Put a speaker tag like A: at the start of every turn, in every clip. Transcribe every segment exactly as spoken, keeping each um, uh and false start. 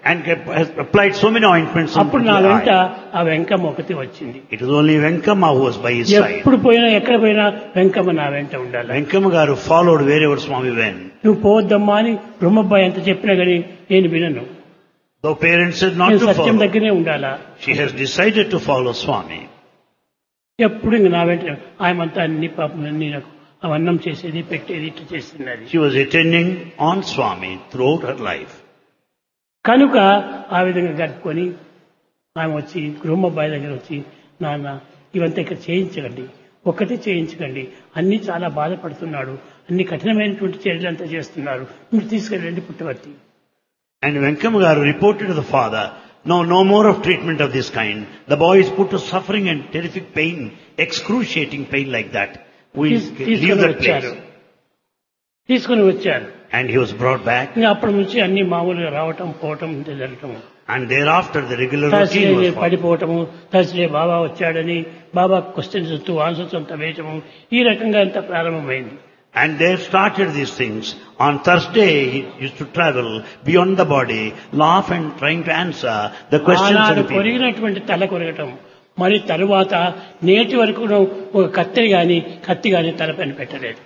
A: and has applied so many ointments on
B: అప్పుడు
A: the
B: నా వెంట
A: eye.
B: ఆ వెంకమ్మ ఒకటి వచ్చింది.
A: It was only Venkama who was by his side.
B: ఎప్పుడు పోయినా ఎక్కడ పోయినా వెంకమ్మ నా వెంట ఉండాలి.
A: Venkama garu followed wherever Swami went.
B: నువ్వు పోవద్దమ్మా అని బ్రహ్మబ్బాయి ఎంత చెప్పినా కానీ నేను వినను.
A: Though parents said not
B: నేను
A: to
B: సత్యం
A: follow,
B: దగ్గరే ఉండాలా.
A: she has decided to follow Swami.
B: ఎప్పుడు ఇంక నా వెంట ఆయమంతా అన్ని పాపం అన్ని నాకు అవన్నం చేసేది పెట్టేది ఇట్లా చేస్తున్నది.
A: She was attending on Swami throughout her life.
B: కనుక ఆ విధంగా గడుపుకొని ఆమె వచ్చి బ్రహ్మబ్బాయి దగ్గర వచ్చి నాన్న ఇవంతా ఇక్కడ చేయించకండి, ఒక్కటి చేయించకండి, అన్ని చాలా బాధపడుతున్నాడు, అన్ని కఠినమైనటువంటి చర్యలంతా చేస్తున్నారు, మీరు తీసుకెళ్ళండి పుట్టవర్తి.
A: And Venkama garu reported to the father, no, no more of treatment of this kind. The boy is put to suffering and terrific pain, excruciating pain like that. We
B: తీస్-
A: leave
B: తీసుకొని
A: that
B: వచ్చారు
A: place.
B: తీసుకొని వచ్చారు
A: And he was brought back.
B: ఇంకా అప్పటి నుంచి అన్ని మామూలుగా రావటం పోవటం ఇంత జరగటం.
A: And thereafter the regular
B: Thursday
A: routine was followed.
B: పడిపోవటము, Thursday బాబా వచ్చాడని బాబా క్వశ్చన్స్ వస్తూ ఆన్సర్స్ అంతా వేయటము, ఈ రకంగా అంతా ప్రారంభమైంది.
A: And they started these things. On Thursday, he used to travel beyond the body, laugh and trying to answer the questions of
B: ఆనాడు
A: the people.
B: కొరిగినటువంటి తల కొరగటం, మరి తరువాత నేటి వరకు ఒక కత్తిరి గాని కత్తి గాని తలపైన పెట్టలేదు.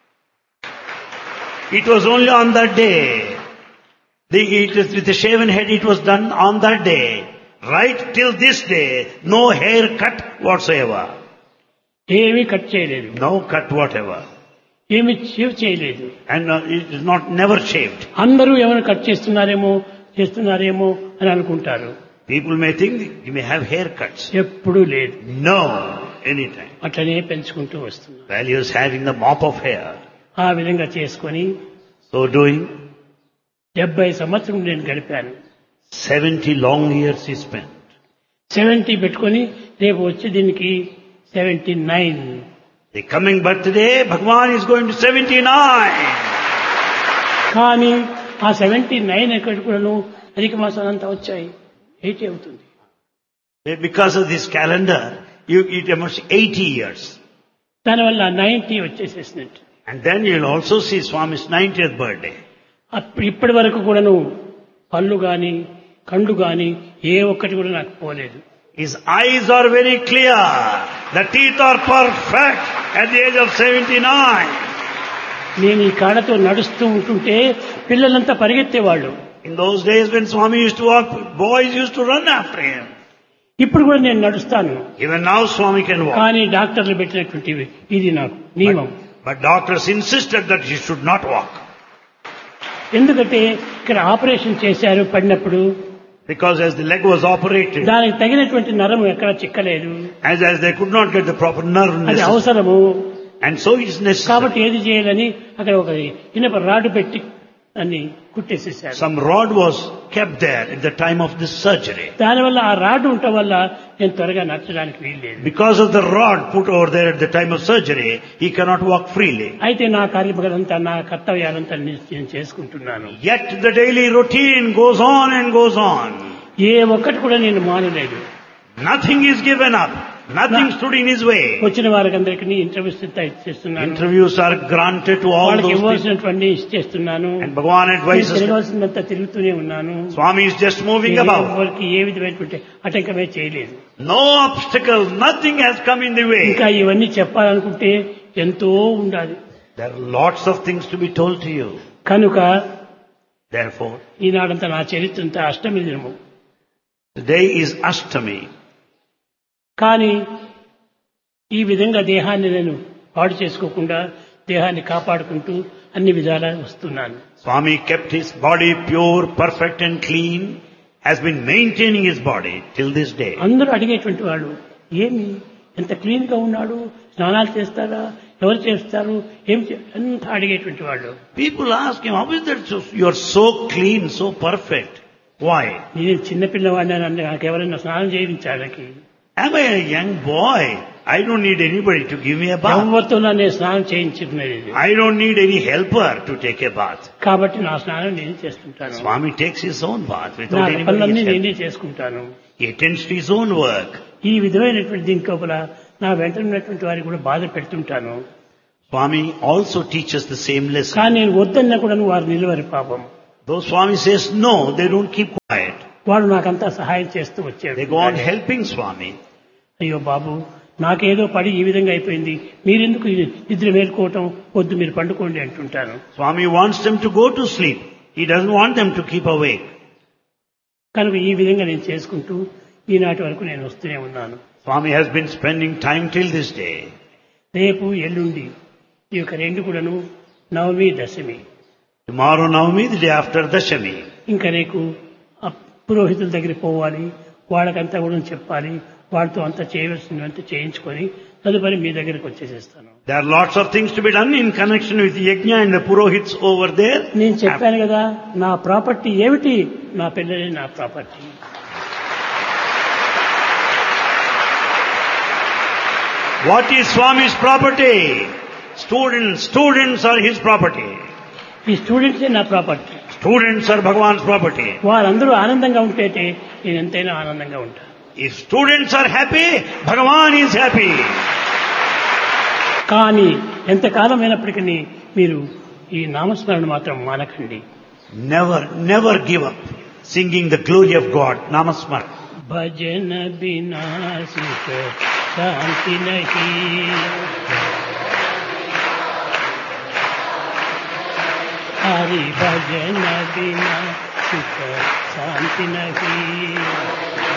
A: It was only on that day. The, it was with a shaven head it was done on that day. Right till this day, no hair cut whatsoever.
B: ఏమీ కట్ చేయలేదు,
A: No cut whatever.
B: ఏమి shave చేయలేదు.
A: And uh, it is not never shaved.
B: అందరూ ఏమైనా cut చేస్తున్నారేమో చేస్తున్నారేమో అని అనుకుంటారు.
A: People may think you may have haircuts.
B: ఎప్పుడూ లేదు,
A: No, anytime.
B: అట్లనే పెంచుకుంటూ వస్తున్నారు.
A: While he was having the mop of hair.
B: ఆ విధంగా చేసుకొని
A: So doing,
B: డెబ్బై సంవత్సరం నేను గడిపాను.
A: seventy long years he spent.
B: Seventy పెట్టుకొని రేపు వచ్చే దీనికి seventy nine.
A: The coming birthday, Bhagwan is going to seventy-nine.
B: కానీ ఆ సెవెంటీ నైన్ ఎక్కడికి కూడాను అధిక మాసాలు అంతా వచ్చాయి, ఎయిటీ అవుతుంది.
A: Because of this calendar, you, it must eighty years.
B: దానివల్ల ninety వచ్చేసేసినట్టు.
A: And then you'll also see Swami's ninetieth birthday.
B: అప్పుడు ఇప్పటి వరకు కూడాను పళ్ళు గాని కండు గాని ఏ ఒక్కటి కూడా నాకు పోలేదు.
A: His eyes are very clear. The teeth are perfect at the age of seventy-nine.
B: నేను ఈ కాళ్ళతో నడుస్తూ ఉంటుంటే పిల్లలంతా పరిగెత్తేవాళ్ళు.
A: In those days when Swami used to walk, boys used to run after him.
B: ఇప్పుడు కూడా నేను నడుస్తాను,
A: Even now Swami can walk.
B: కానీ డాక్టర్లు పెట్టినటువంటివి ఇది నాకు నియమం.
A: But, but doctors insisted that he should not walk.
B: ఎందుకంటే ఇక్కడ ఆపరేషన్ చేశారు పడినప్పుడు,
A: Because as the leg was operated,
B: దానికి తగినటువంటి నరం ఎక్కడ చిక్కలేదు,
A: as, as they could not get the proper nerve
B: అది
A: necessary.
B: అవసరము.
A: And so it is necessary.
B: కాబట్టి ఏది చేయాలని అక్కడ ఒక ఇనప రాడు పెట్టి అన్ని కుట్టేసేసారు.
A: Some rod was kept there at the time of this surgery.
B: దానివల్ల ఆ రాడ్ ఉండటం వల్ల నేను త్వరగా నచ్చడానికి వీల్లేదు.
A: Because of the rod put over there at the time of surgery, he cannot walk freely.
B: అయితే నా కార్యక్రమాలంతా నా కర్తవ్యాలంతా నేను చేసుకుంటున్నాను.
A: Yet the daily routine goes on and goes on.
B: ఏ ఒక్కటి కూడా నేను మానలేదు.
A: Nothing is given up. Nothing stood in his way.
B: వచ్చిన వారికి అందరికీ ఇంటర్వ్యూస్ ఇచ్చేస్తున్నాను,
A: Interviews are granted to all
B: వాళ్ళకి
A: those people.
B: ఇవ్వాల్సినటువంటి ఇచ్చేస్తున్నాను.
A: And Bhagavan
B: నేను
A: advises.
B: తిరగాల్సినంత తిరుగుతూనే ఉన్నాను.
A: Swami is just moving about.
B: ఎవరికి ఏ విధమైనటువంటి ఆటంకమే చేయలేదు.
A: No obstacle, nothing has come in the way.
B: ఇంకా ఇవన్నీ చెప్పాలనుకుంటే ఎంతో ఉండాలి.
A: There are lots of things to be told to you.
B: కనుక
A: Therefore,
B: ఈనాడంతా నా చరిత్ర అంతా అష్టమి దినము.
A: today is Ashtami.
B: కానీ ఈ విధంగా దేహాన్ని నేను పాడు చేసుకోకుండా దేహాన్ని కాపాడుకుంటూ అన్ని విధాలా వస్తున్నాను.
A: Swami kept his body pure, perfect and clean, has been maintaining his body till this day.
B: అందరూ అడిగేటువంటి వాళ్ళు ఏమి ఎంత క్లీన్ గా ఉన్నాడు, స్నానాలు చేస్తారా, ఎవరు చేస్తారు, ఏం చే- అంతా అడిగేటువంటి వాళ్ళు.
A: People ask him, how is that so, you are so clean, so perfect? Why?
B: నేను చిన్నపిల్లవాడిని, నన్ను నాకు ఎవరైనా స్నానం చేయించాలకి
A: Am I a young boy? I don't need anybody to give me a bath.
B: ఎవరితో నేను స్నానం చేయించుకునేది.
A: I don't need any helper to take a bath.
B: కాబట్టి నా స్నానం నేను చేసుకుంటాను,
A: Swami takes his own bath
B: నా
A: without anybody's
B: పనులన్నీ
A: help.
B: నేనే చేసుకుంటాను.
A: He attends to his own work.
B: ఈ విధమైనటువంటి దీని లోపల నా వెంట ఉన్నటువంటి వారికి కూడా బాధ పెడుతుంటాను.
A: Swami also teaches the same lesson.
B: కానీ నేను వద్దన్నా కూడా వారు నిలవరు పాపం.
A: Though Swami says no, they don't keep quiet.
B: వాడు నాకంతా సహాయం చేస్తూ వచ్చాడు.
A: They go on helping Swami.
B: అయ్యో బాబు, నాకేదో పడి ఈ విధంగా అయిపోయింది, మీరెందుకు నిద్ర మేల్కోవటం, వద్దు మీరు పండుకోండి అంటుంటాను.
A: Swami wants them to go to sleep. He doesn't want them to keep awake.
B: కనుక ఈ విధంగా నేను చేసుకుంటూ ఈనాటి వరకు నేను వస్తూనే ఉన్నాను.
A: Swami has been spending time till this day.
B: రేపు ఎల్లుండి ఈ యొక్క రెండు కూడాను నవమి దశమి.
A: Tomorrow Navami, the day after Dashami.
B: ఇంకా రేపు ఆ పురోహితుల దగ్గరికి పోవాలి, వాళ్ళకంతా కూడా చెప్పాలి, వాళ్ళతో అంతా చేయవలసినవంతా చేయించుకొని తదుపరి మీ దగ్గరికి వచ్చేసేస్తాను.
A: There are lots of things to be done in connection with Yajna and the Purohits over there.
B: నేను చెప్పాను కదా, నా ప్రాపర్టీ ఏమిటి, నా పిల్లలే నా property.
A: What is Swami's property? Students, students are his property.
B: ఈ స్టూడెంట్సే నా property.
A: Students are Bhagavan's property.
B: వారందరూ ఆనందంగా ఉంటేటే నేను ఎంతైనా ఆనందంగా ఉంటాను.
A: If students are happy, Bhagavan is happy.
B: కానీ ఎంతకాలం అయినప్పటికీ మీరు ఈ నామస్మరణ మాత్రం మానకండి.
A: Never, never give up singing the glory of God. Namasmara.
B: భజన బినా సుఖ శాంతి నహీ, హరి భజన బినా సుఖ శాంతి నహీ.